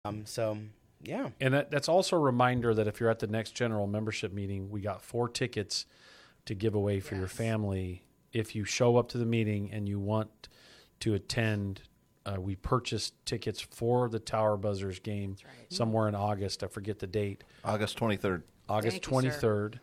So yeah. And that's also a reminder that if you're at the next general membership meeting, we got 4 tickets to give away for your family. If you show up to the meeting and you want to attend, we purchased tickets for the Tower Buzzers game somewhere in August. I forget the date. August 23rd. August 23rd.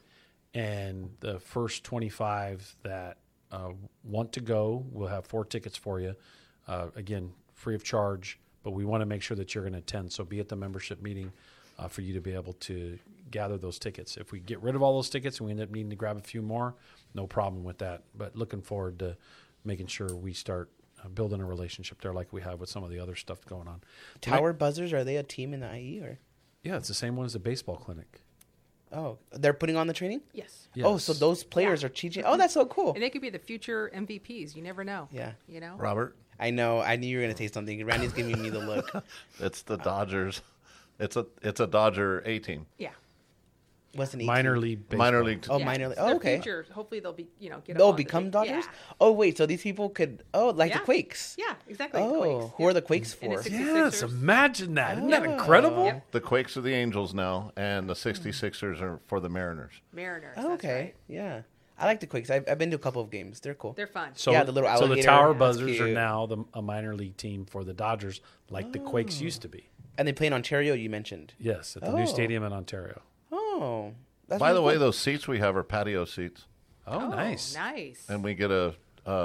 And the first 25 that want to go, we'll have 4 tickets for you. Again, free of charge, but we want to make sure that you're going to attend. So be at the membership meeting for you to be able to gather those tickets. If we get rid of all those tickets and we end up needing to grab a few more, no problem with that. But looking forward to making sure we start building a relationship there like we have with some of the other stuff going on. Tower Buzzers, are they a team in the IE or? Yeah, it's the same one as the baseball clinic. Oh, they're putting on the training? Yes. Oh, so those players are teaching. Oh, that's so cool. And they could be the future MVPs. You never know. Yeah. You know? Robert? I know. I knew you were going to say something. Randy's giving me the look. It's the Dodgers. It's a Dodger A team. Yeah. What's an Minor league baseball. Minor league. Oh, Yeah. minor league. It's Oh, their okay. Future. Hopefully they'll be, get They'll up on become the big- Dodgers? Yeah. Oh, wait. So these people could, like the Yeah. Quakes. Yeah, exactly. Oh, Quakes. who are the Quakes And for? it's Yes, 66ers. imagine that. Isn't that Oh. incredible? Yep. The Quakes are the Angels now, and the 66ers are for the Mariners. Mariners. Oh, that's okay. right. Yeah. I like the Quakes. I've been to a couple of games. They're cool. They're fun. So, Yeah, the little so the alligator, Tower that's Buzzers are cute. now a minor league team for the Dodgers, like the Quakes used to be. And they play in Ontario, you mentioned. Yes, at the Oh. new stadium in Ontario. Oh. That's By the really way, cool. those seats we have are patio seats, Oh, nice. Nice. and we get a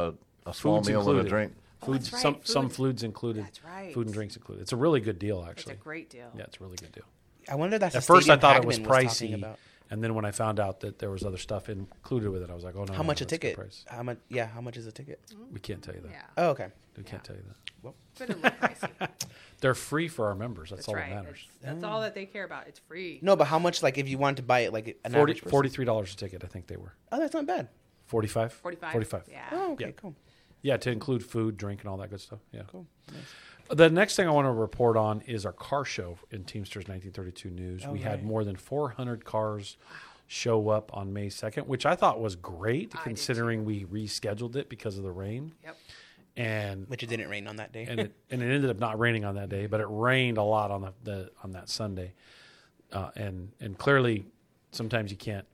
small Food's meal included. and a drink. Food's that's right, some food. food's included. That's right. Food and drinks included. It's a really good deal, It's actually. a great deal. Yeah, it's a really good deal. I wonder if that's At the first, I stadium thought it was Hagman talking pricey, about. and then when I found out that there was other stuff included with it, I was like, "Oh no!" How much a that's good ticket? price. How much? Yeah, how much is a ticket? We can't tell you that. Yeah. Oh, okay. We can't tell you that. But it look pricey. They're free for our members. That's That's all right. that matters. That's all that they care about. It's free. No, but how much? Like, if you wanted to buy it, like an average person? $43 a ticket. I think they were Oh, that's not bad. 45. 45. Yeah. Oh, okay, Yeah. cool. Yeah, to include food, drink, and all that good stuff. Yeah. Cool. The next thing I want to report on is our car show in Teamsters 1932 News. We had right. more than 400 cars show up on May 2nd, which I thought was great did considering we rescheduled it because of the rain. Yep. And Which it didn't rain on that day. and it ended up not raining on that day, but it rained a lot on on that Sunday. And clearly sometimes you can't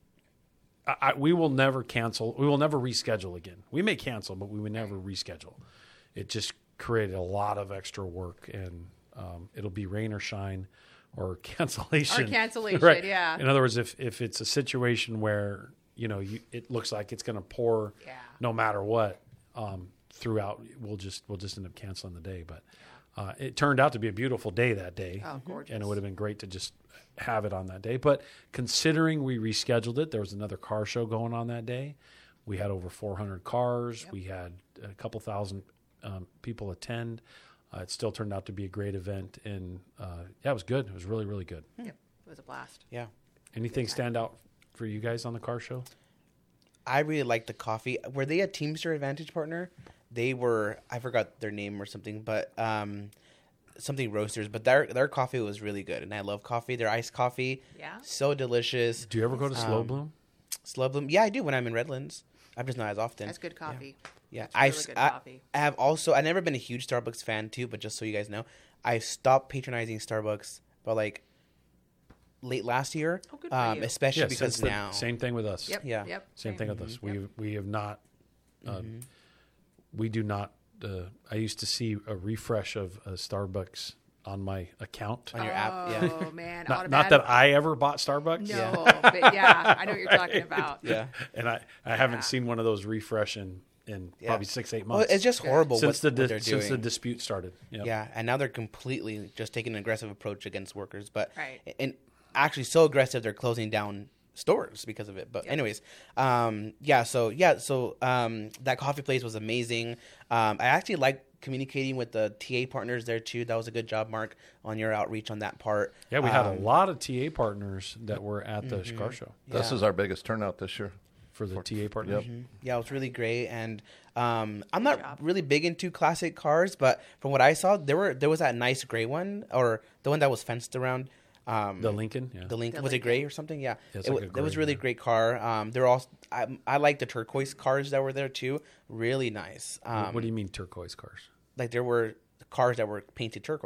we will never cancel. We will never reschedule again. We may cancel, but we would never reschedule. It just created a lot of extra work, and it'll be rain or shine or cancellation. Or cancellation, Right. yeah. In other words, if it's a situation where it looks like it's going to pour, Yeah. no matter what, throughout, we'll just end up canceling the day. But it turned out to be a beautiful day that day. Oh, gorgeous. And it would have been great to just have it on that day. But considering we rescheduled it, there was another car show going on that day. We had over 400 cars. Yep. We had a couple thousand people attend. It still turned out to be a great event. And it was good. It was really, really good. Yep. It was a blast. Yeah. Anything stand out for you guys on the car show? I really liked the coffee. Were they a Teamster Advantage partner? They were, I forgot their name or something, but something roasters. But their coffee was really good, and I love coffee. Their iced coffee, Yeah. so delicious. Do you ever go to Slow Bloom? Slow Bloom, yeah, I do when I'm in Redlands. I'm just not as often. That's good coffee. Yeah, That's really good coffee. I have also. I've never been a huge Starbucks fan too, but just so you guys know, I stopped patronizing Starbucks, but like late last year, Oh, good for you. especially Yeah, because since the- now. Same thing with us. Yep. Yeah. Yep. Same thing with us. Yep. We have not. We do not. I used to see a refresh of Starbucks on my account. On your app, yeah. Oh man, Not automatic. that I ever bought Starbucks. No, but yeah, I know what you're talking about. Yeah. And I haven't seen one of those refresh in probably 6-8 Well, months. it's just horrible since what the they're since the doing. dispute started. Yep. Yeah, and now they're completely just taking an aggressive approach against workers, but Right. and actually so aggressive they're closing down stores because of it. But anyways, so that coffee place was amazing. I actually like communicating with the TA partners there too. That was a good job, Mark, on your outreach on that part. Yeah, we had a lot of TA partners that were at the car show This is our biggest turnout this year. for the TA partners. Yep. Yeah, it was really great, and I'm not really big into classic cars, but from what I saw, there was that nice gray one, or the one that was fenced around. The Lincoln. Yeah. The Lincoln, The was it Lincoln. gray or something? Yeah, Yeah, it's it, like a it was gray, really yeah. great car. They're all I like the turquoise cars that were there too. Really nice. What do you mean turquoise cars? Like there were cars that were painted turquoise.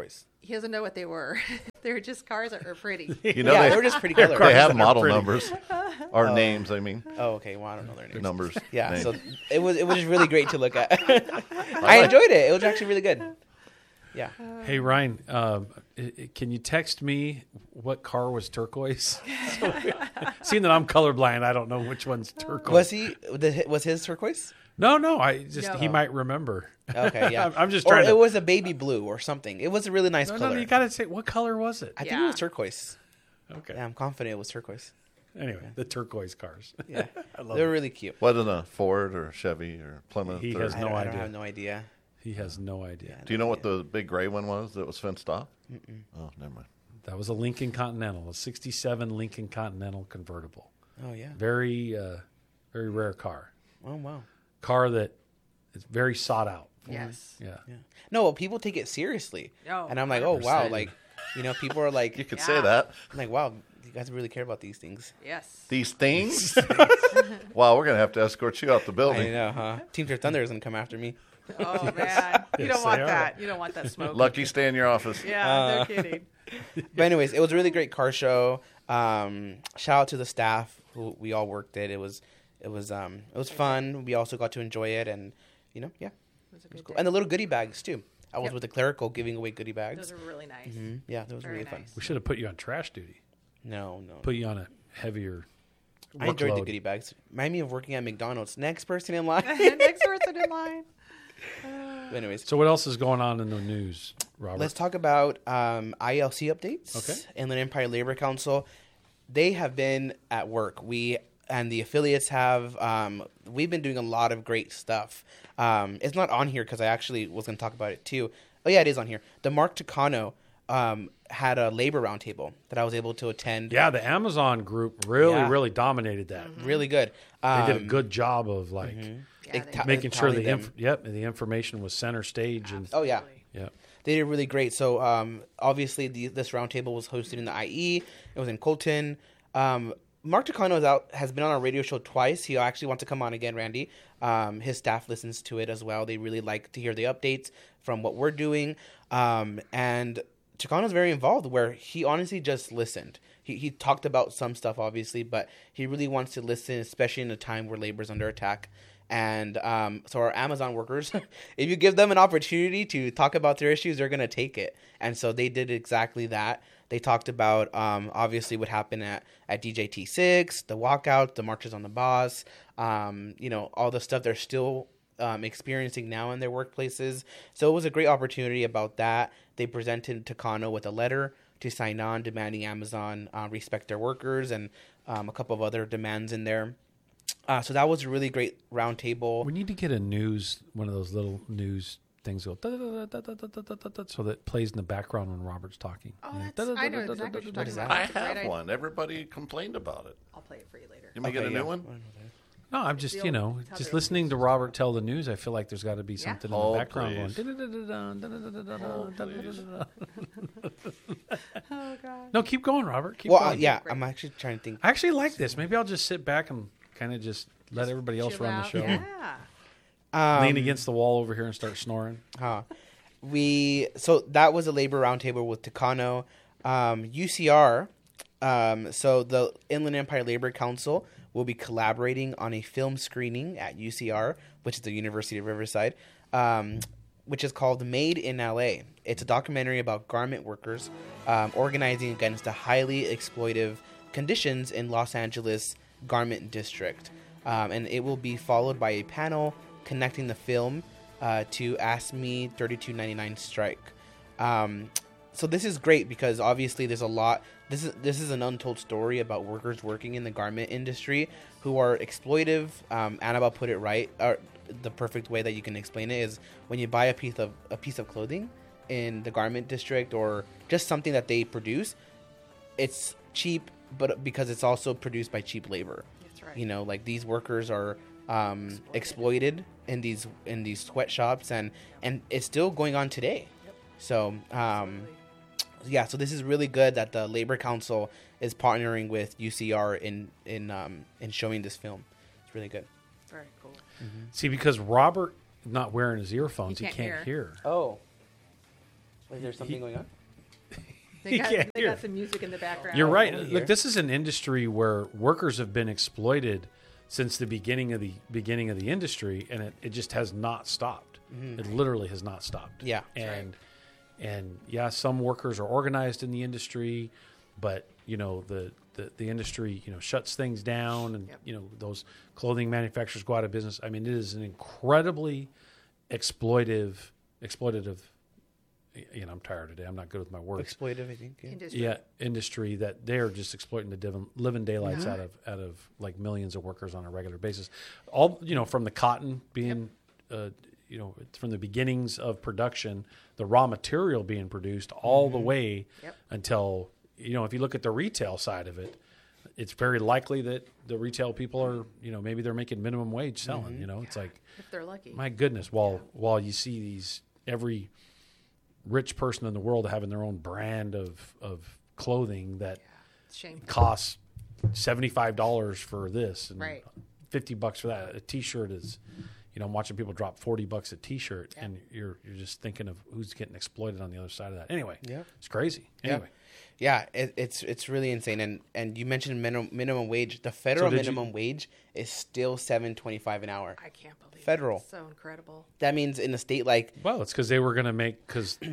He doesn't know what they were. They were just cars that were pretty. You know, yeah, they they, were just pretty color. they have are model pretty. numbers or names. I mean, Oh, okay. Well, I don't know their names. numbers. Yeah, names. so it was just really great to look at. I enjoyed it. It was actually really good. Yeah. Hey Ryan, can you text me what car was turquoise? Seeing that I'm colorblind, I don't know which one's turquoise. Was his turquoise? No, he No. might remember. Okay, yeah. I'm just Or trying it to. was a baby blue or something. It was a really nice No, color. you got to say what color was it? I think Yeah. it was turquoise. Okay. Yeah, I'm confident it was turquoise. Anyway, the turquoise cars. Yeah, I love they were it. really cute. Wasn't a Ford or Chevy or Plymouth. He or, has I no don't idea. have no idea. He has no idea. do you know what the big gray one was that was fenced off? Oh, never mind. That was a Lincoln Continental, a '67 Lincoln Continental convertible. Oh yeah. Very, very rare car. Oh wow. Car that is very sought out. Yes. Yeah. Yeah. No, people take it seriously. Oh, And I'm like, oh wow, 100%. like, people are like, You could Yeah. say that. I'm like, wow, you guys really care about these things. Yes. These things? Wow, we're going to have to escort you out the I building. know, huh? Team Third Thunder is gonna come after me. Oh man, you Yes, don't want they are. that. You don't want that smoke. Lucky, stay in your office. Yeah, no kidding. But anyways, it was a really great car show. Shout out to the staff who we all worked it. It was fun. We also got to enjoy it, and yeah, It was a good cool. day. And the little goodie bags too. I was Yep. with the clerical giving away goodie bags. Those are really nice. Yeah, that was Very really fun. nice. We should have put you on trash duty. No. Put you on a heavier. I enjoyed the workload. goodie bags. Remind me of working at McDonald's. Next person in line. Next person in line. But anyways, So what else is going on in the news, Robert? let's talk about ILC updates. Okay. Inland Empire Labor Council. They have been at work. We and the affiliates have. We've been doing a lot of great stuff. It's not on here because I actually was going to talk about it too. Oh yeah, it is on here. The Mark Takano had a labor roundtable that I was able to attend. Yeah, the Amazon group really, Yeah. really dominated that. Really good. They did a good job of like Yeah, they- making sure telling them. the information was center stage and Oh yeah. yeah. They did really great. So obviously this roundtable was hosted in the IE. It was in Colton. Mark Takano has been on our radio show twice. He actually wants to come on again, Randy. His staff listens to it as well. They really like to hear the updates from what we're doing. And Takano's very involved where he honestly just listened. He talked about some stuff, obviously, but he really wants to listen, especially in a time where labor is under attack. And so our Amazon workers, if you give them an opportunity to talk about their issues, they're going to take it. And so they did exactly that. They talked about, obviously, what happened at DJT6, the walkout, the marches on the boss, all the stuff they're still experiencing now in their workplaces. So it was a great opportunity about that. They presented Takano with a letter to sign on demanding Amazon respect their workers and a couple of other demands in there. So that was a really great roundtable. We need to get one of those little news things go so that plays in the background when Robert's talking. Oh, I know exactly what you're talking about. I That's a great have idea. one. Everybody complained about it. I'll play it for you later. You may get a Okay, new yeah. one? No, I'm just, The old- how just the listening to Robert tell the news. I feel like there's got to be something in the Oh, background please. Oh god. No, keep going, Robert. Keep Well, going. yeah, Great. I'm actually trying to think. I actually like this. Maybe I'll just sit back and kind of just let everybody else Chill run the out. show. Yeah. Lean against the wall over here and start snoring. So that was a labor roundtable with Takano, UCR. So the Inland Empire Labor Council will be collaborating on a film screening at UCR, which is the University of Riverside, which is called Made in LA. It's a documentary about garment workers organizing against the highly exploitive conditions in Los Angeles garment district. And it will be followed by a panel connecting the film to ASME 3299 strike. So this is great because obviously there's a lot. This is an untold story about workers working in the garment industry who are exploitive. Annabelle put it right. Or the perfect way that you can explain it is when you buy a piece of clothing in the garment district or just something that they produce, it's cheap, but because it's also produced by cheap labor. That's right. Like these workers are exploited in these sweatshops, and it's still going on today. Yep. So Absolutely. yeah, so this is really good that the Labor Council is partnering with UCR in showing this film. It's really good. Very cool. See, because Robert not wearing his earphones, he He can't can't hear. Oh, is there something going on? They got, can't they hear. got some music in the background. You're right. Over here. Look, this is an industry where workers have been exploited since the beginning of the industry, and it just has not stopped. It literally has not stopped. Yeah. And yeah, some workers are organized in the industry, but the industry shuts things down, and those clothing manufacturers go out of business. I mean, it is an incredibly exploitative. I'm tired today. I'm not good with my words. Exploitive, I think. Yeah. Industry. Industry that they're just exploiting the living daylights out of like millions of workers on a regular basis. All from the cotton being, from the beginnings of production, the raw material being produced, all the way until if you look at the retail side of it, it's very likely that the retail people are maybe they're making minimum wage selling. It's like, If they're lucky. my goodness, while you see these every rich person in the world having their own brand of clothing that It's shameful. costs $75 for this and Right. $50 for that. A T-shirt is, I'm watching people drop $40 a T-shirt, and you're just thinking of who's getting exploited on the other side of that. Anyway, it's crazy. Anyway, Yeah, it's really insane. And you mentioned minimum wage. The federal did you- minimum wage is still $7.25 an hour. I can't believe Federal. It's so incredible. That means in a state like well, it's because they were going to make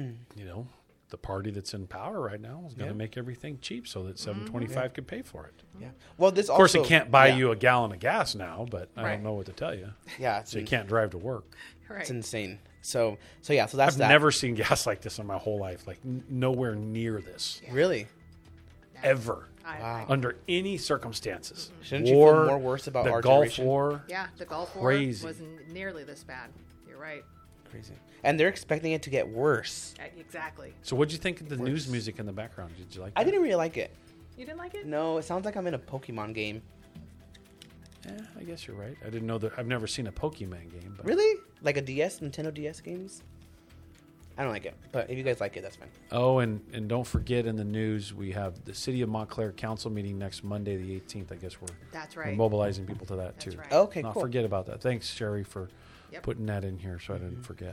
the party that's in power right now is going to make everything cheap so that $7.25 could pay for it. well, this Of course, also, it can't buy you a gallon of gas now, but I Right. don't know what to tell you. Yeah, So you can't drive to work. Right. it's insane. So that's I've that. never seen gas like this in my whole life, like nowhere near this, Really. ever, I- under any circumstances. Shouldn't you feel more worse about the our Gulf generation? War? yeah, the Gulf Crazy. War wasn't nearly this bad. You're right. Crazy. And they're expecting it to get worse. Exactly. So, what'd you think of the news music in the background? Did you like? I that? didn't really like it. You didn't like it? No, it sounds like I'm in a Pokemon game. Yeah, I guess you're right. I didn't know that. I've never seen a Pokemon game. But. Really? Like a Nintendo DS games? I don't like it. But if you guys like it, that's fine. Oh, and don't forget in the news we have the City of Montclair Council meeting next Monday, the 18th. I guess That's we're right. mobilizing people to that That's too. right. Okay, Not cool. forget about that. Thanks, Sherry, for Yep. putting that in here so I didn't forget.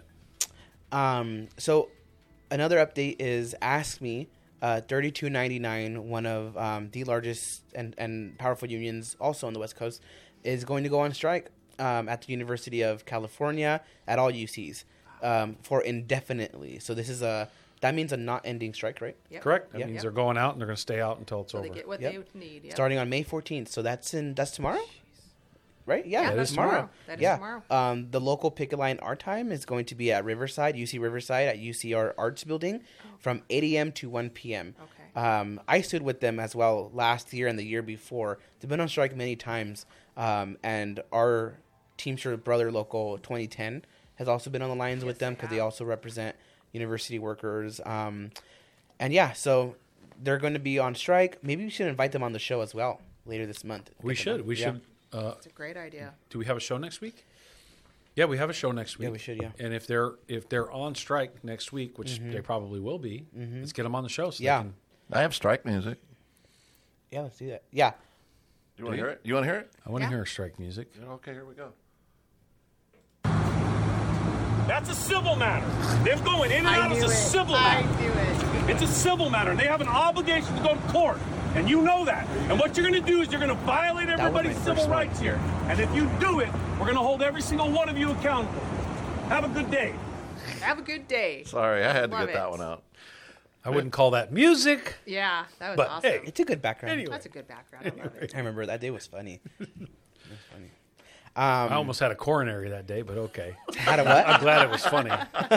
So another update is Ask Me, $32.99, one of the largest and powerful unions also on the West Coast, is going to go on strike at the University of California at all UCs for indefinitely. So this is that means a not ending strike, right? Yep. Correct. That Yep. means they're going out and they're going to stay out until it's So over. they get what Yep. they need. Yep. Starting on May 14th. So that's tomorrow? Right? Yeah, Yeah, that's tomorrow. That is yeah. tomorrow. The local picket line art time is going to be at Riverside, UC Riverside at UCR Arts Building from 8 a.m. to 1 p.m. Okay. I stood with them as well last year and the year before. They've been on strike many times. And our Teamster Brother Local 2010 has also been on the lines with them because they also represent university workers. And yeah, so they're going to be on strike. Maybe we should invite them on the show as well later this month. We should. We Yeah. should. It's a great idea. Do we have a show next week? Yeah, we have a show next week. Yeah, we should, yeah. And if they're on strike next week, which they probably will be, let's get them on the show. So Yeah. They can, I have strike music. Yeah, let's do that. Yeah. You want to hear it? You want to hear it? I want to Yeah. hear strike music. Yeah, okay, here we go. That's a civil matter. Them going in and out is a civil I matter. knew it. It's a civil matter. They have an obligation to go to court, and you know that. And what you're going to do is you're going to violate everybody's my civil first one. rights here. And if you do it, we're going to hold every single one of you accountable. Have a good day. Have a good day. Sorry, I had to Love get that it. one out. I wouldn't call that music. Yeah, that was But, awesome. hey. It's a good background. Anyway. That's a good background. I love it. I remember that day was funny. It was funny. I almost had a coronary that day, but okay. Had a what? I'm glad it was funny.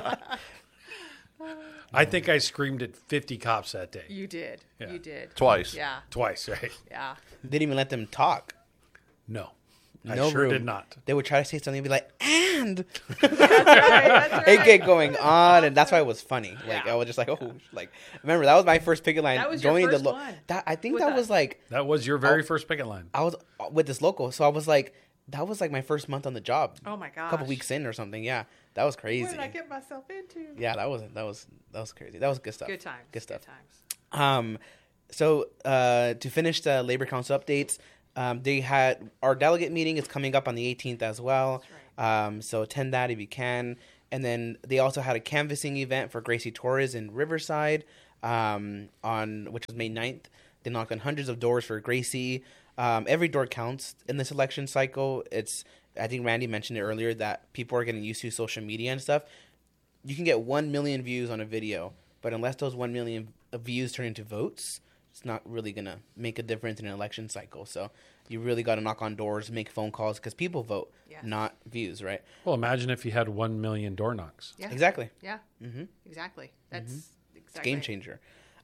I think I screamed at 50 cops that day. You did. Yeah. You did. Twice. Yeah. Twice, right? Yeah. Didn't even let them talk. No. No I sure room. did not. They would try to say something and be like, and That's right. it get going on, and that's why it was funny. Like Yeah. I was just like, oh, like remember that was my first picket line. That was your joining first the one. That I think With that us. was like That was your very first picket line. I was with this local, so I was like, that was like my first month on the job. Oh my gosh. A couple weeks in or something. Yeah, that was crazy. What did I get myself into? Yeah, that was crazy. That was good stuff. Good times. Good stuff. Good times. So to finish the Labor Council updates, they had our delegate meeting is coming up on the 18th as well. That's So attend that if you can. And then they also had a canvassing event for Gracie Torres in Riverside on which was May 9th. They knocked on hundreds of doors for Gracie. Every door counts in this election cycle. I think Randy mentioned it earlier that people are getting used to social media and stuff. You can get 1 million views on a video, but unless those 1 million views turn into votes, it's not really going to make a difference in an election cycle. So you really got to knock on doors, make phone calls, because people vote, Yes. not views, right? Well, imagine if you had 1 million door knocks. Yeah. Exactly. Yeah. Exactly. That's exactly Game changer.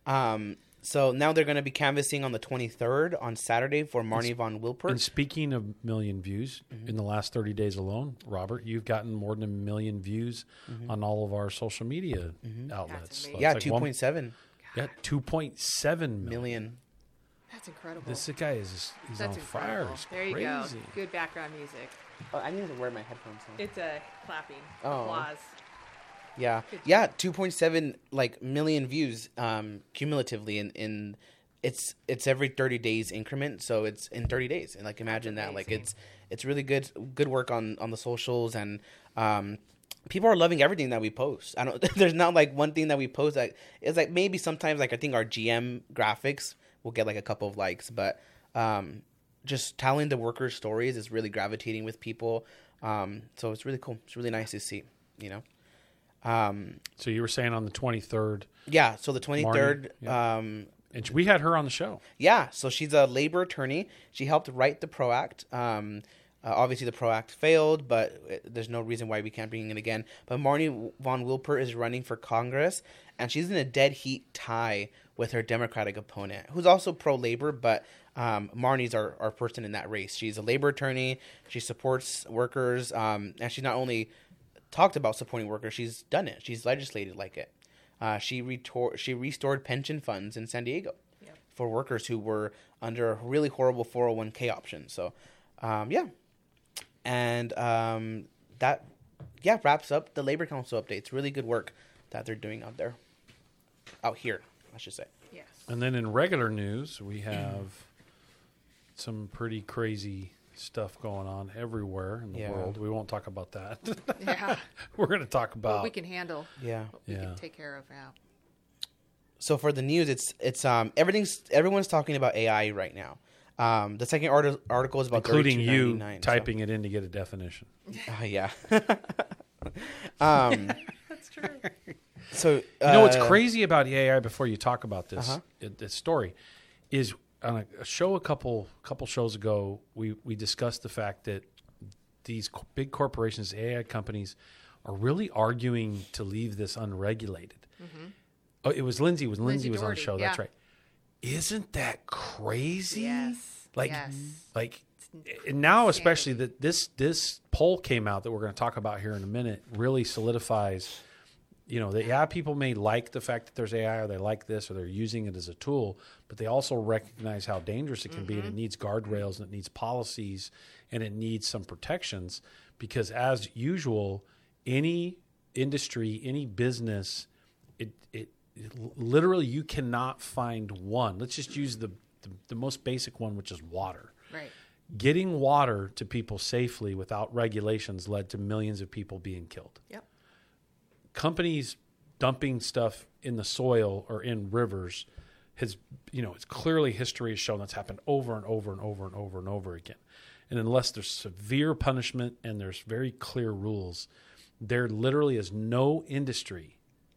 So now they're going to be canvassing on the 23rd on Saturday for Marnie von And Wilpert. speaking of million views, in the last 30 days alone, Robert, you've gotten more than 1 million views on all of our social media outlets. amazing. So Yeah, it's like 2.7 Yeah, 2.7 million. million. That's incredible. This guy is he's That's on fire. incredible. It's There you crazy. go. Good background music. Oh, I need to wear my headphones now. It's a clapping. Oh. Applause. Yeah, yeah, 2.7 million views cumulatively, in it's every 30 days increment, so it's in 30 days, and like imagine that, like amazing. it's really good work on the socials, and people are loving everything that we post. I don't there's not like one thing that we post that it's like maybe sometimes like I think our GM graphics will get like a couple of likes, but just telling the workers' stories is really gravitating with people, so it's really cool. It's really nice to see, you know. So you were saying on the 23rd, Yeah, so the 23rd, Marnie, and we had her on the show. yeah, so she's a labor attorney. She helped write the PRO Act. Obviously, the PRO Act failed, but there's no reason why we can't bring it again. But Marnie von Wilpert is running for Congress, and she's in a dead heat tie with her Democratic opponent, who's also pro-labor, but Marnie's our person in that race. She's a labor attorney. She supports workers, and she's not only talked about supporting workers, she's done it. She's legislated like it. She restored pension funds in San Diego for workers who were under a really horrible 401k option. So, yeah. And that wraps up the Labor Council updates. Really good work that they're doing out here, I should say. Yes. And then in regular news, we have some pretty crazy stuff going on everywhere in the Yeah. world. We won't talk about that. Yeah. We're going to talk about What we can handle. Yeah. What we Yeah. can take care of now. So for the news, it's everyone's talking about AI right now. The second article is about including you $32.99, typing it in to get a definition. Yeah. That's true. So You know what's crazy about AI? Before you talk about this, Uh-huh. this story, is on a show a couple shows ago, we discussed the fact that these big corporations, AI companies, are really arguing to leave this unregulated. Oh, it was Lindsay. Lindsay was on the Doherty, show. That's yeah. right. Isn't that crazy? Yes. Like, Yes. like, and now especially that this poll came out that we're going to talk about here in a minute really solidifies. You know, that people may like the fact that there's AI, or they like this, or they're using it as a tool, but they also recognize how dangerous it can be, and it needs guardrails, and it needs policies, and it needs some protections, because as usual, any industry, any business, it literally, you cannot find one. Let's just use the most basic one, which is water. Right. Getting water to people safely without regulations led to millions of people being killed. Yep. Companies dumping stuff in the soil or in rivers has, it's clearly history has shown that's happened over and over and over and over and over again. And unless there's severe punishment and there's very clear rules, there literally is no industry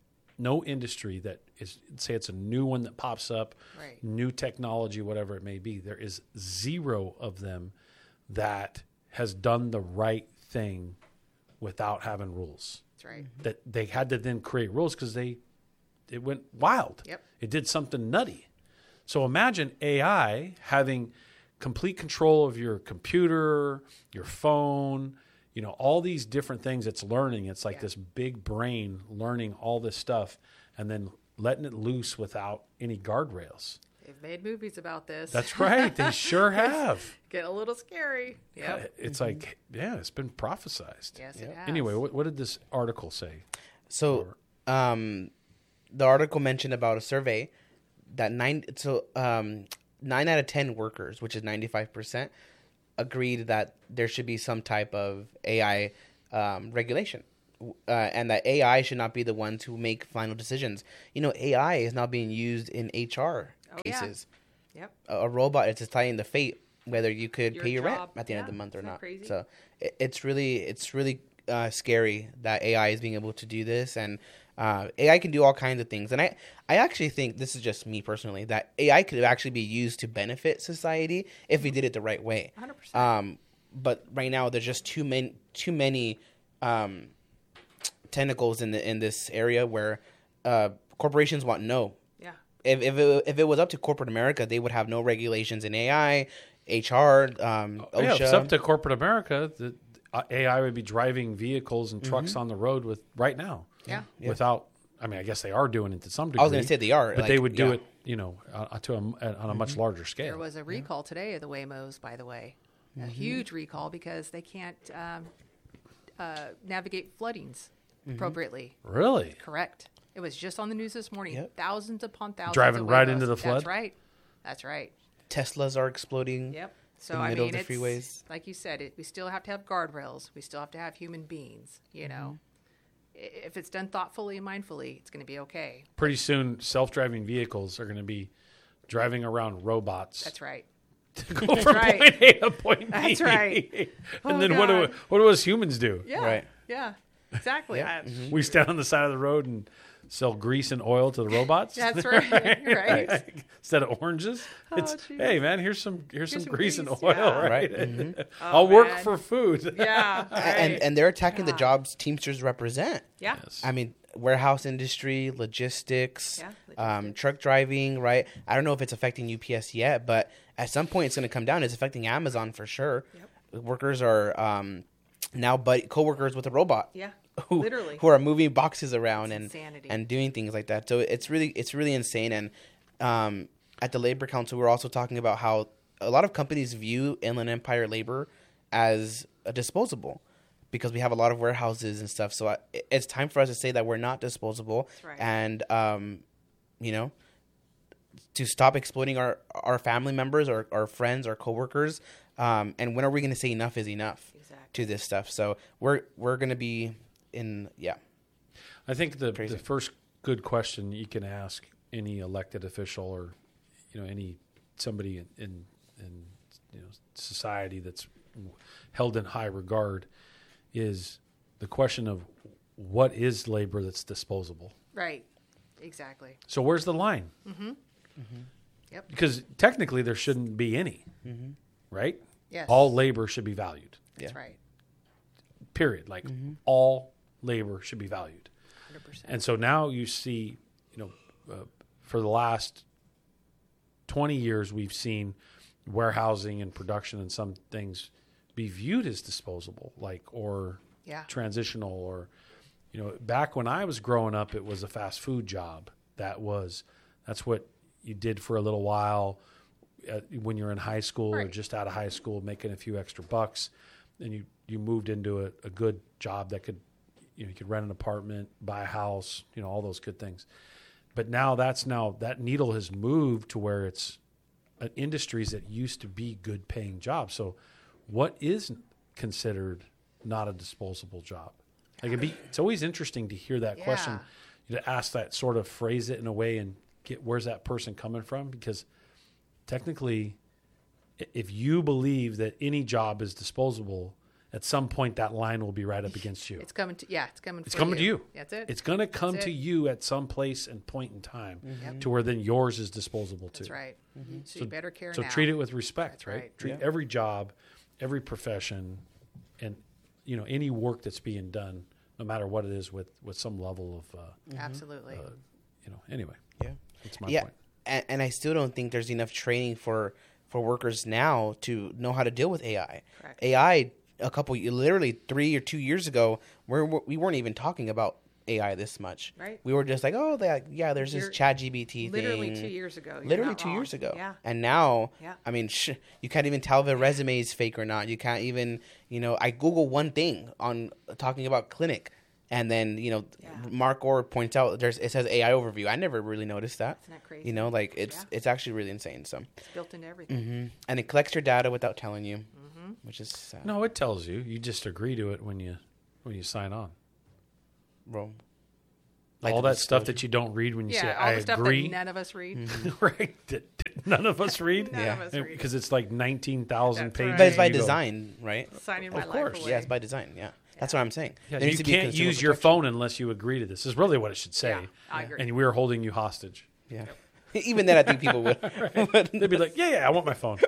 that is, say it's a new one that pops up, Right. new technology, whatever it may be. There is zero of them that has done the right thing without having rules. That's right. That they had to then create rules because it went wild. Yep. It did something nutty. So imagine AI having complete control of your computer, your phone, all these different things it's learning. It's like this big brain learning all this stuff and then letting it loose without any guardrails. They've made movies about this. That's right. They sure have. Get a little scary. Yep. It's like, it's been prophesized. Yes, it has. Anyway, what did this article say? So, the article mentioned about a survey that 9 out of 10 workers, which is 95%, agreed that there should be some type of AI regulation. and that AI should not be the ones who make final decisions. AI is now being used in HR yeah. cases. Yep. A robot is deciding the fate whether you could Your pay your rent job. at the end of Yeah. the month or Isn't that not. crazy? So it's really scary that AI is being able to do this, and AI can do all kinds of things. And I actually think, this is just me personally, that AI could actually be used to benefit society if we did it the right way. 100%. But right now there's just too many tentacles in this area where corporations want no. Yeah. If it was up to corporate America, they would have no regulations in AI, HR, OSHA. Yeah, if it's up to corporate America, the AI would be driving vehicles and trucks on the road with right now. Yeah. Without, I mean, I guess they are doing it to some degree. I was going to say they are, but like, they would do yeah. it, on a much larger scale. There was a recall today of the Waymos, by the way. A huge recall because they can't navigate floodings appropriately. Really? Correct. It was just on the news this morning. Yep. Thousands upon thousands Driving of right Waymos. into the flood? That's right. That's right. Teslas are exploding. Yep. So In the I middle mean, of the it's freeways. like you said. We still have to have guardrails. We still have to have human beings. If it's done thoughtfully and mindfully, it's going to be okay. Pretty soon, self-driving vehicles are going to be driving around robots. That's right. To go from right. point A to point B. That's right. and Oh, then God. what do us humans do? Yeah. Right. Yeah. Exactly. Yeah. We stand on the side of the road and sell grease and oil to the robots. That's right. Right. Instead of oranges, it's geez. hey man, here's some grease some and grease, oil, yeah. right? Right. I'll work man. for food. Yeah. Right. And they're attacking the Yeah. jobs Teamsters represent. Yeah. Yes. I mean, warehouse industry, logistics, Yeah, logistics. truck driving, right? I don't know if it's affecting UPS yet, but at some point it's going to come down. It's affecting Amazon for sure. Yep. Workers are now co-workers with a robot. Yeah. Who, Literally. who are moving boxes around It's and insanity. doing things like that. So it's really insane. And at the Labor Council, we were also talking about how a lot of companies view Inland Empire labor as a disposable because we have a lot of warehouses and stuff. So it's time for us to say that we're not disposable. That's right. And to stop exploiting our family members, our friends, our coworkers. And when are we going to say enough is enough to this stuff? So we're going to be in, yeah. I think the Crazy. first good question you can ask any elected official or somebody in society that's held in high regard is the question of what is labor that's disposable. Right. Exactly. So where's the line? Yep. Because technically there shouldn't be any, right? Yes. All labor should be valued. That's Yeah. right. Period. Like all labor should be valued. 100%. And so now you see, for the last 20 years, we've seen warehousing and production and some things be viewed as disposable, or Yeah. transitional, or, back when I was growing up, it was a fast food job. That's what you did for a little while when you're in high school or Right. just out of high school, making a few extra bucks. And you moved into a good job that could, you could rent an apartment, buy a house, all those good things. But now that needle has moved to where it's industries that used to be good paying jobs. So what is considered not a disposable job? Like it's always interesting to hear that question, to ask that, sort of phrase it in a way and get where's that person coming from? Because technically, if you believe that any job is disposable, at some point that line will be right up against you. It's coming to It's coming to you. That's it. It's going to come That's to it. you at some place and point in time to where then yours is disposable too. That's right. So you better care So now. treat it with respect, That's right? right. Treat every job, every profession, and any work that's being done, no matter what it is, with some level of Absolutely. Anyway, Yeah. that's my Yeah. point. And I still don't think there's enough training for workers now to know how to deal with AI. Correct. AI, literally 3 or 2 years ago, we weren't even talking about AI this much. Right. We were just like, oh, there's this You're- ChatGPT thing. Literally 2 years ago. You're Literally not 2 wrong. years ago. Yeah. And now, Yeah. I mean, you can't even tell if a resume is fake or not. You can't even, I Google one thing on talking about clinic. And then, Mark Orr points out it says AI overview. I never really noticed that. Isn't that crazy? It's actually really insane. So, It's built into everything. and it collects your data without telling you, which is sad. No, it tells you. You just agree to it when you sign on. Well, all that stuff that you don't read when you say, all I the stuff agree. that none of us read. Right. That none of us read. None of us read. Because it's like 19,000 That's pages. right. But it's by You go, design, right? Signing my Of life course. away. Yeah, it's by design. Yeah, that's what I'm saying. Yeah, There you needs to be can't consumer use your protection. phone unless you agree to this. Is really what it should say. Yeah, I agree. And we're holding you hostage. Yeah. Even then, I think people would. They'd be like, yeah, I want my phone.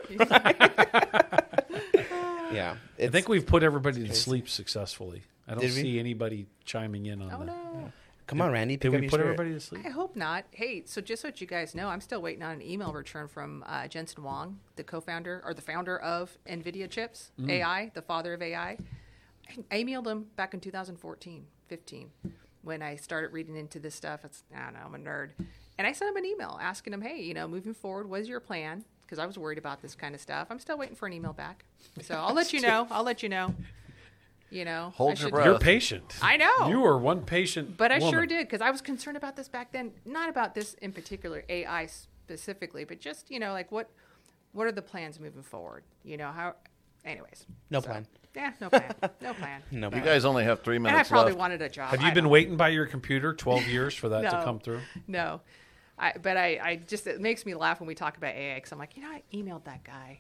Yeah. I think we've put everybody to sleep successfully. I don't Did we? see anybody chiming in on Oh that. no. Come on, Randy. Did Pick up we your put spirit. everybody to sleep? I hope not. Hey, so just so that you guys know, I'm still waiting on an email return from Jensen Huang, the co-founder or the founder of NVIDIA chips, AI, the father of AI. I emailed him back in 2014, 15, when I started reading into this stuff. I don't know, I'm a nerd. And I sent him an email asking him, hey, moving forward, what is your plan? Because I was worried about this kind of stuff. I'm still waiting for an email back. So I'll let you know. Hold Hold your breath. You're patient. I know. You are one patient But I woman. sure did, because I was concerned about this back then. Not about this in particular, AI specifically, but just, like what are the plans moving forward? How, anyways. No plan. Yeah, no plan. No plan. No You plan. guys only have 3 And I minutes probably left. wanted a job. Have you been waiting by your computer 12 years for that to No. come through? No. But I just, it makes me laugh when we talk about AI, because I'm like, I emailed that guy,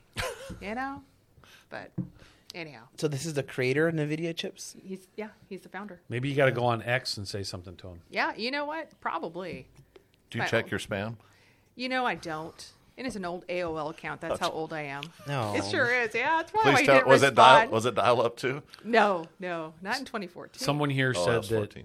But anyhow, So this is the creator of NVIDIA chips? he's the founder. Maybe you got to go on X and say something to him. Yeah, you know what? Probably. Do you check your spam? I don't. And it's an old AOL account. That's how old I am. No. It sure is. Yeah, that's probably why Please he tell. didn't Was respond. it dial up too? No, not in 2014. Someone here Oh, said that's 14.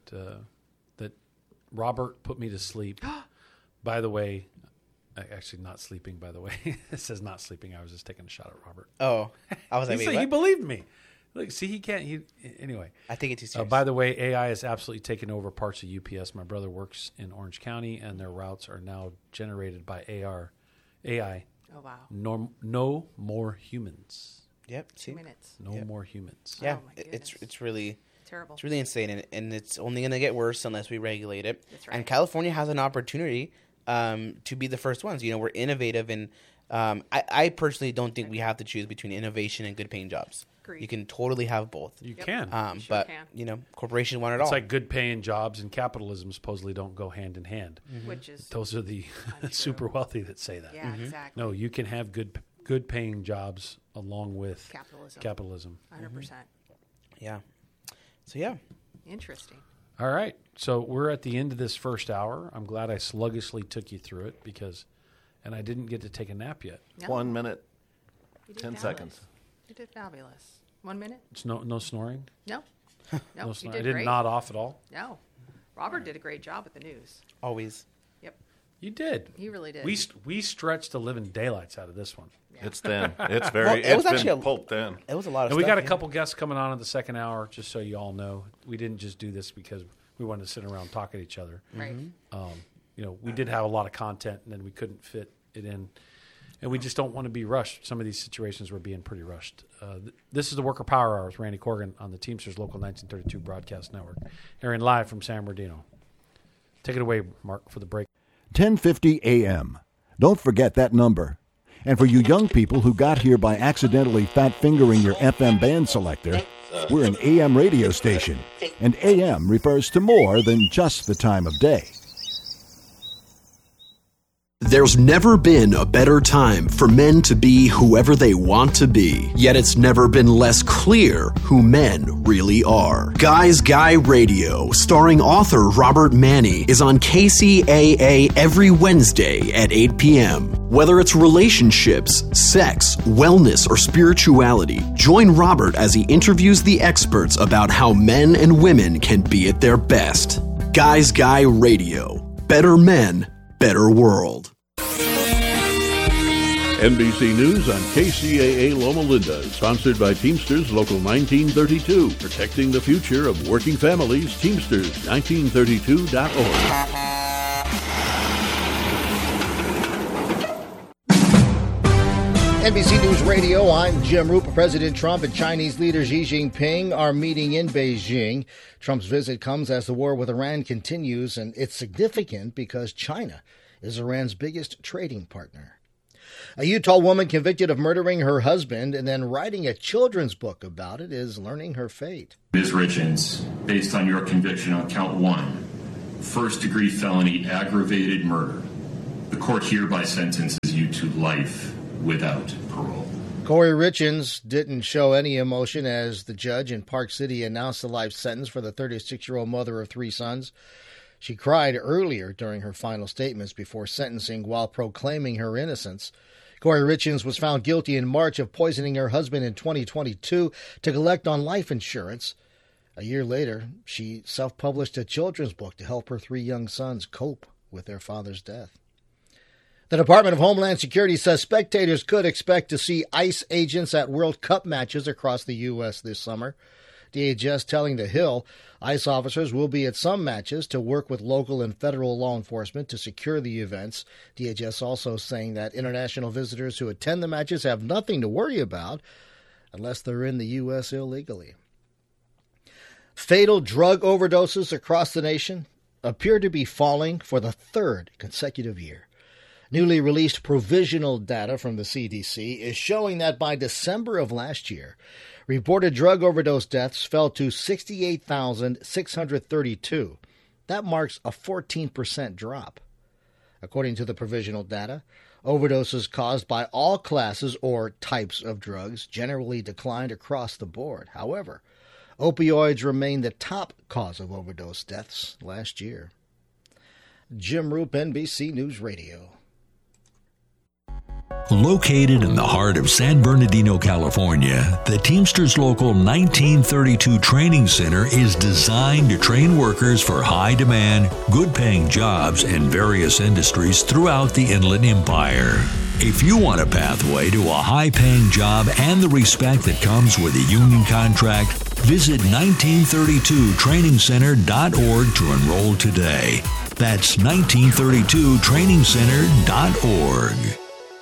that Robert put me to sleep. By the way, actually not sleeping, by the way. It says not sleeping. I was just taking a shot at Robert. Oh. I was like, He wait, said he what? believed me. Look, see, he can't. Anyway. I take it too serious. By the way, AI is absolutely taking over parts of UPS. My brother works in Orange County, and their routes are now generated by AI. Oh, wow. No more humans. Yep. See? 2 minutes. No more humans. Yeah. Oh, my it's goodness. really... Terrible. It's really insane, and it's only going to get worse unless we regulate it. That's right. And California has an opportunity to be the first ones. We're innovative, and I personally don't think we have to choose between innovation and good-paying jobs. Agreed. You can totally have both. You can. Sure But, can. corporations want it It's all. like good paying jobs and capitalism supposedly don't go hand in hand. Which is, Those are the super wealthy that say that. yeah, exactly. No, you can have good paying jobs along with Capitalism. 100%. Yeah. So, yeah. Interesting. All right. So we're at the end of this first hour. I'm glad I sluggishly took you through it and I didn't get to take a nap yet. No, 1 minute, you did 10 fabulous. seconds. You did fabulous. 1 minute? It's no snoring. No. No you snoring. did I didn't great. nod off at all. No. Robert did a great job with the news. Always. Yep. You did. He really did. We stretched the living daylights out of this one. It's thin. It's very. Well, it was it's actually been pulped thin. It was a lot of And we stuff. got a yeah. couple guests coming on in the second hour, just so you all know. We didn't just do this because we wanted to sit around talk at each other. Right. We did have a lot of content, and then we couldn't fit it in. And we just don't want to be rushed. Some of these situations we're being pretty rushed. This is the Worker Power Hour with Randy Corgan on the Teamsters Local 1932 Broadcast Network, airing live from San Bernardino. Take it away, Mark, for the break. 1050 AM. Don't forget that number. And for you young people who got here by accidentally fat-fingering your FM band selector, we're an AM radio station, and AM refers to more than just the time of day. There's never been a better time for men to be whoever they want to be. Yet it's never been less clear who men really are. Guys Guy Radio, starring author Robert Manni, is on KCAA every Wednesday at 8 p.m. Whether it's relationships, sex, wellness, or spirituality, join Robert as he interviews the experts about how men and women can be at their best. Guys Guy Radio. Better men, better world. NBC News on KCAA Loma Linda, sponsored by Teamsters Local 1932, protecting the future of working families. Teamsters1932.org. NBC News Radio, I'm Jim Roop. President Trump and Chinese leader Xi Jinping are meeting in Beijing. Trump's visit comes as the war with Iran continues, and it's significant because China is Iran's biggest trading partner. A Utah woman convicted of murdering her husband and then writing a children's book about it is learning her fate. Ms. Richens, based on your conviction on count 1, first-degree felony aggravated murder, the court hereby sentences you to life without parole. Corey Richens didn't show any emotion as the judge in Park City announced the life sentence for the 36-year-old mother of 3 sons. She cried earlier during her final statements before sentencing while proclaiming her innocence. Corey Richens was found guilty in March of poisoning her husband in 2022 to collect on life insurance. A year later, she self-published a children's book to help her 3 young sons cope with their father's death. The Department of Homeland Security says spectators could expect to see ICE agents at World Cup matches across the U.S. this summer. DHS telling The Hill ICE officers will be at some matches to work with local and federal law enforcement to secure the events. DHS also saying that international visitors who attend the matches have nothing to worry about unless they're in the U.S. illegally. Fatal drug overdoses across the nation appear to be falling for the 3rd consecutive year. Newly released provisional data from the CDC is showing that by December of last year, reported drug overdose deaths fell to 68,632. That marks a 14% drop. According to the provisional data, overdoses caused by all classes or types of drugs generally declined across the board. However, opioids remain the top cause of overdose deaths last year. Jim Roop, NBC News Radio. Located in the heart of San Bernardino, California, the Teamsters Local 1932 Training Center is designed to train workers for high-demand, good-paying jobs in various industries throughout the Inland Empire. If you want a pathway to a high-paying job and the respect that comes with a union contract, visit 1932trainingcenter.org to enroll today. That's 1932trainingcenter.org.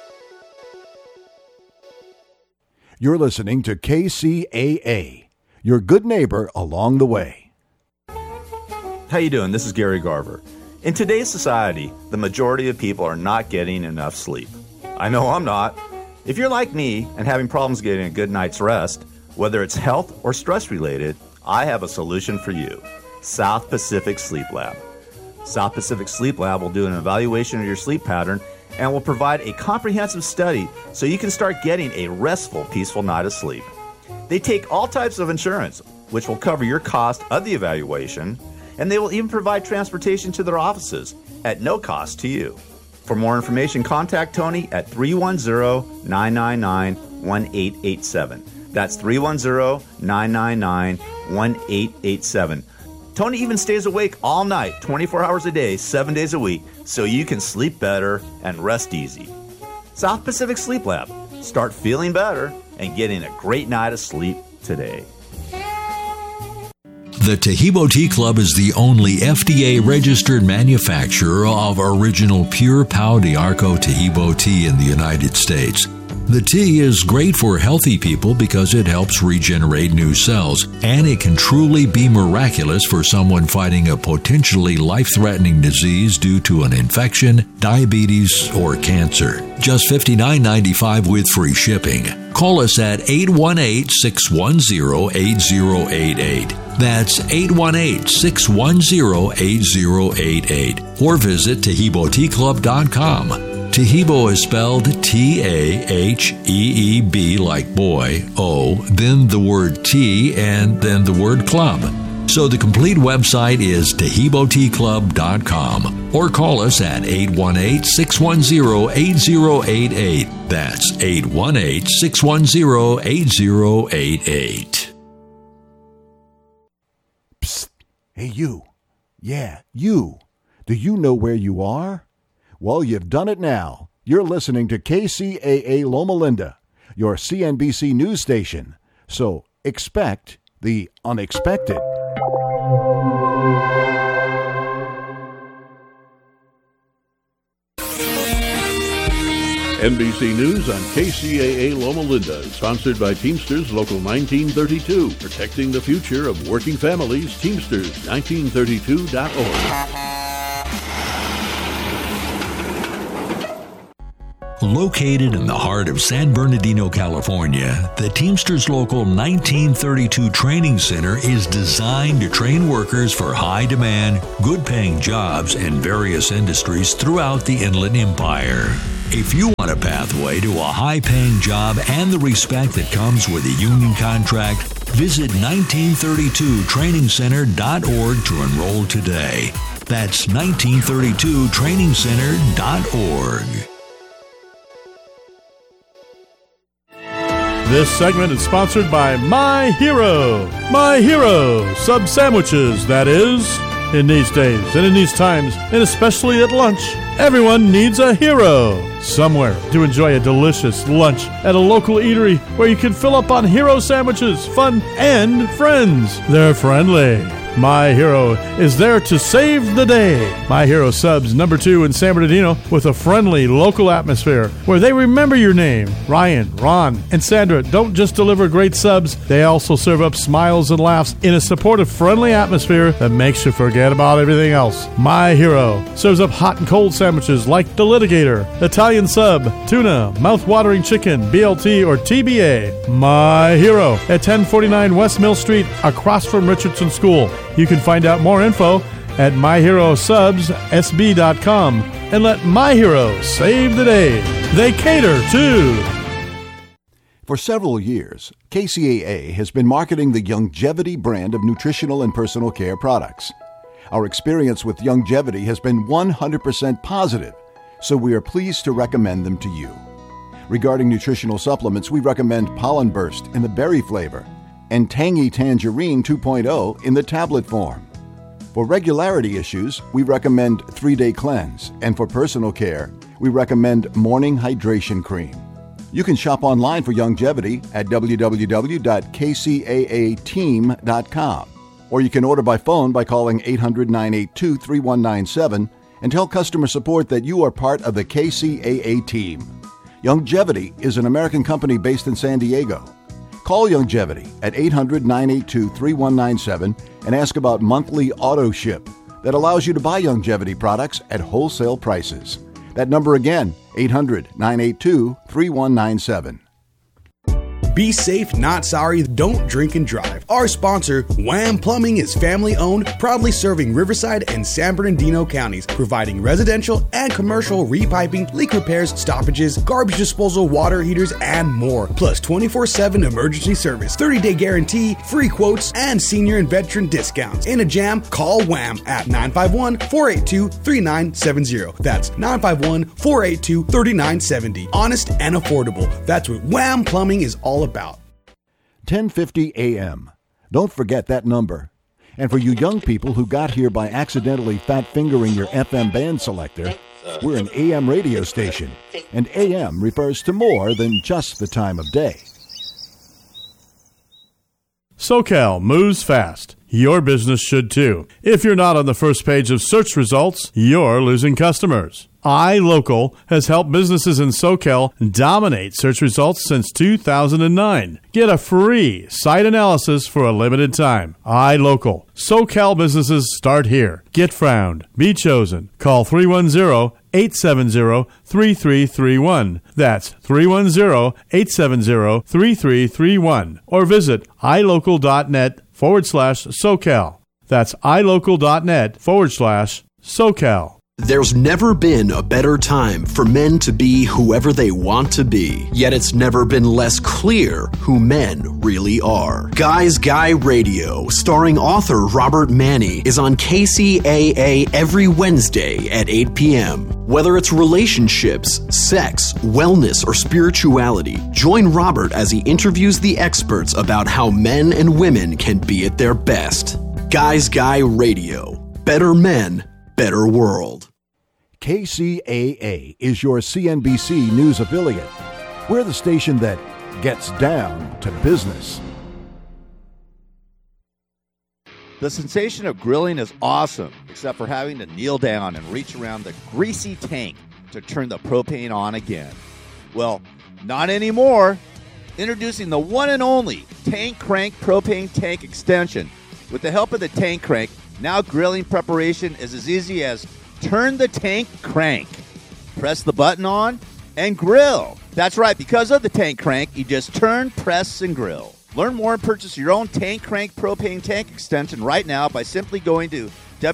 You're listening to KCAA, your good neighbor along the way. How you doing? This is Gary Garver. In today's society, the majority of people are not getting enough sleep. I know I'm not. If you're like me and having problems getting a good night's rest, whether it's health or stress related, I have a solution for you. South Pacific Sleep Lab. South Pacific Sleep Lab will do an evaluation of your sleep pattern and will provide a comprehensive study so you can start getting a restful, peaceful night of sleep. They take all types of insurance, which will cover your cost of the evaluation, and they will even provide transportation to their offices at no cost to you. For more information, contact Tony at 310-999-1887. That's 310-999-1887. Tony even stays awake all night, 24 hours a day, 7 days a week, so you can sleep better and rest easy. South Pacific Sleep Lab. Start feeling better and getting a great night of sleep today. The Tahibo Tea Club is the only FDA-registered manufacturer of original pure Pau d'Arco Tahibo tea in the United States. The tea is great for healthy people because it helps regenerate new cells, and it can truly be miraculous for someone fighting a potentially life-threatening disease due to an infection, diabetes, or cancer. Just $59.95 with free shipping. Call us at 818-610-8088. That's 818-610-8088. Or visit TahiboTeaClub.com. Tahibo is spelled T-A-H-E-E-B like boy, O, then the word tea, and then the word club. So the complete website is TahiboTeaClub.com. Or call us at 818-610-8088. That's 818-610-8088. Psst. Hey, you. Yeah, you. Do you know where you are? Well, you've done it now. You're listening to KCAA Loma Linda, your CNBC news station. So expect the unexpected. NBC News on KCAA Loma Linda, sponsored by Teamsters Local 1932, protecting the future of working families. Teamsters 1932.org. Located in the heart of San Bernardino, California, the Teamsters Local 1932 Training Center is designed to train workers for high-demand, good-paying jobs in various industries throughout the Inland Empire. If you want a pathway to a high-paying job and the respect that comes with a union contract, visit 1932trainingcenter.org to enroll today. That's 1932trainingcenter.org. This segment is sponsored by My Hero. My Hero sub sandwiches, that is. In these days and in these times, and especially at lunch, everyone needs a hero. Somewhere to enjoy a delicious lunch at a local eatery where you can fill up on hero sandwiches, fun, and friends. They're friendly. My Hero is there to save the day. My Hero subs number 2 in San Bernardino with a friendly local atmosphere where they remember your name. Ryan, Ron, and Sandra don't just deliver great subs, they also serve up smiles and laughs in a supportive, friendly atmosphere that makes you forget about everything else. My Hero serves up hot and cold sandwiches like the Litigator, Italian sub, tuna, mouth-watering chicken, BLT, or TBA. My Hero at 1049 West Mill Street across from Richardson School. You can find out more info at myherosubssb.com and let My Hero save the day. They cater too. For several years, KCAA has been marketing the Youngevity brand of nutritional and personal care products. Our experience with Youngevity has been 100% positive, so we are pleased to recommend them to you. Regarding nutritional supplements, we recommend Pollen Burst in the berry flavor and Tangy Tangerine 2.0 in the tablet form. For regularity issues, we recommend 3-Day Cleanse, and for personal care, we recommend Morning Hydration Cream. You can shop online for Youngevity at www.kcaateam.com, or you can order by phone by calling 800-982-3197 and tell customer support that you are part of the KCAA team. Youngevity is an American company based in San Diego. Call Youngevity at 800-982-3197 and ask about monthly auto ship that allows you to buy Youngevity products at wholesale prices. That number again, 800-982-3197. Be safe, not sorry. Don't drink and drive. Our sponsor, Wham Plumbing, is family-owned, proudly serving Riverside and San Bernardino counties, providing residential and commercial repiping, leak repairs, stoppages, garbage disposal, water heaters, and more. Plus 24/7 emergency service, 30-day guarantee, free quotes, and senior and veteran discounts. In a jam, call Wham at 951-482-3970. That's 951-482-3970. Honest and affordable. That's what Wham Plumbing is all about. 1050 AM. Don't forget that number. And for you young people who got here by accidentally fat-fingering your FM band selector, we're an AM radio station, and AM refers to more than just the time of day. SoCal moves fast. Your business should too. If you're not on the first page of search results, you're losing customers. iLocal has helped businesses in SoCal dominate search results since 2009. Get a free site analysis for a limited time. iLocal. SoCal businesses start here. Get found. Be chosen. Call 310-870-3331. That's 310-870-3331. Or visit ilocal.net/SoCal. That's ilocal.net/SoCal. There's never been a better time for men to be whoever they want to be, yet it's never been less clear who men really are. Guys Guy Radio, starring author Robert Manni, is on KCAA every Wednesday at 8 p.m. Whether it's relationships, sex, wellness, or spirituality, join Robert as he interviews the experts about how men and women can be at their best. Guys Guy Radio. Better men, better world. KCAA is your CNBC News affiliate. We're the station that gets down to business. The sensation of grilling is awesome, except for having to kneel down and reach around the greasy tank to turn the propane on again. Well, not anymore. Introducing the one and only Tank Crank Propane Tank Extension. With the help of the Tank Crank, now grilling preparation is as easy as turn the tank crank. Press the button on, and grill. That's right, because of the Tank Crank, you just turn, press, and grill. Learn more and purchase your own Tank Crank propane tank extension right now by simply going to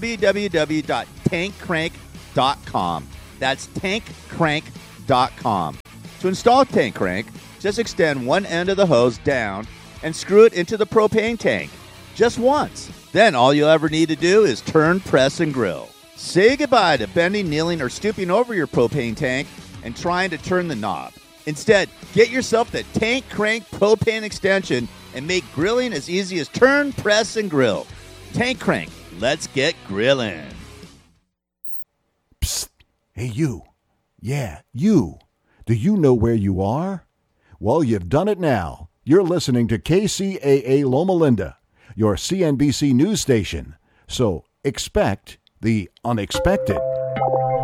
www.tankcrank.com. That's tankcrank.com. To install Tank Crank, just extend one end of the hose down and screw it into the propane tank. Just once. Then all you'll ever need to do is turn, press, and grill. Say goodbye to bending, kneeling, or stooping over your propane tank and trying to turn the knob. Instead, get yourself the Tank Crank propane extension and make grilling as easy as turn, press, and grill. Tank Crank, let's get grilling. Psst. Hey, you. Yeah, you. Do you know where you are? Well, you've done it now. You're listening to KCAA Loma Linda, your CNBC news station. So expect the unexpected.